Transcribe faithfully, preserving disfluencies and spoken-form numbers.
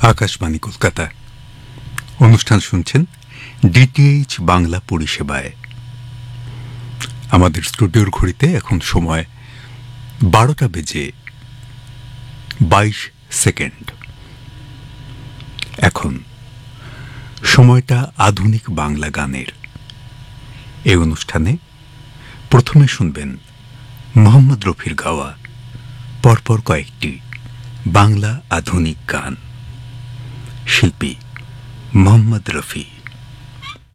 আকাশবাণী কলকাতা। অনুষ্ঠান শুনছেন ডিটিএইচ বাংলা পরিষেবায়। আমাদের স্টুডিওর ঘড়িতে এখন সময় বারোটা বেজে বাইশ সেকেন্ড। এখন সময়টা আধুনিক বাংলা গানের। এই অনুষ্ঠানে প্রথমে শুনবেন মোহাম্মদ রফির গাওয়া পরপর কয়েকটি বাংলা আধুনিক গান। শিল্পী মোহাম্মদ রফি।